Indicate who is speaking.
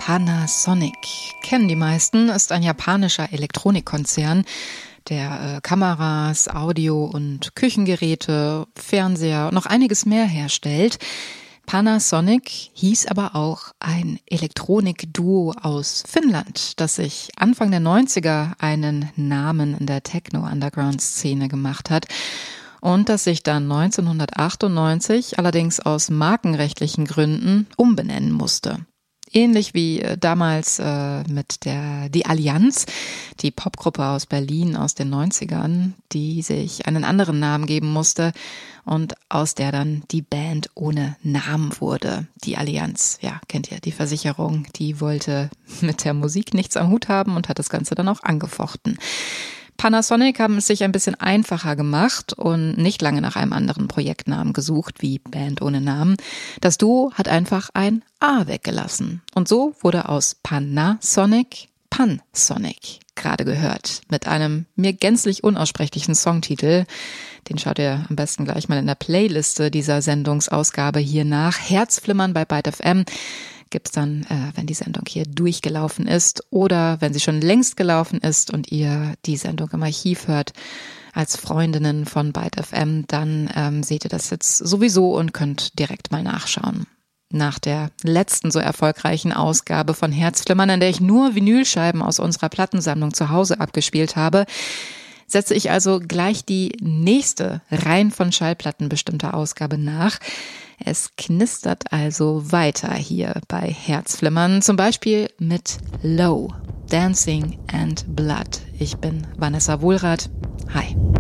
Speaker 1: Panasonic. Kennen die meisten, ist ein japanischer Elektronikkonzern, der Kameras, Audio- und Küchengeräte, Fernseher und noch einiges mehr herstellt. Panasonic hieß aber auch ein Elektronikduo aus Finnland, das sich Anfang der 90er einen Namen in der Techno-Underground-Szene gemacht hat und das sich dann 1998 allerdings aus markenrechtlichen Gründen umbenennen musste. Ähnlich wie damals mit Die Allianz, die Popgruppe aus Berlin aus den 90ern, die sich einen anderen Namen geben musste und aus der dann die Band ohne Namen wurde. Die Allianz, ja, kennt ihr, die Versicherung, die wollte mit der Musik nichts am Hut haben und hat das Ganze dann auch angefochten. Panasonic haben es sich ein bisschen einfacher gemacht und nicht lange nach einem anderen Projektnamen gesucht, wie Band ohne Namen. Das Duo hat einfach ein A weggelassen. Und so wurde aus Panasonic Pansonic gerade gehört. Mit einem mir gänzlich unaussprechlichen Songtitel. Den schaut ihr am besten gleich mal in der Playliste dieser Sendungsausgabe hier nach. Herzflimmern bei Byte FM. Gibt's dann, wenn die Sendung hier durchgelaufen ist oder wenn sie schon längst gelaufen ist und ihr die Sendung im Archiv hört als Freundinnen von Byte FM, dann seht ihr das jetzt sowieso und könnt direkt mal nachschauen. Nach der letzten so erfolgreichen Ausgabe von Herzflimmern, in der ich nur Vinylscheiben aus unserer Plattensammlung zu Hause abgespielt habe, setze ich also gleich die nächste rein von Schallplatten bestimmte Ausgabe nach. Es knistert also weiter hier bei Herzflimmern, zum Beispiel mit Low, Dancing and Blood. Ich bin Vanessa Wohlrath. Hi.